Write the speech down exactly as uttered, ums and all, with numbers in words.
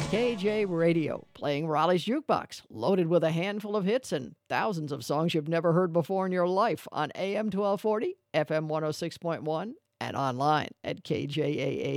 K J Radio, playing Raleigh's Jukebox, loaded with a handful of hits and thousands of songs you've never heard before in your life on A M twelve forty, F M one oh six point one, and online at K J A A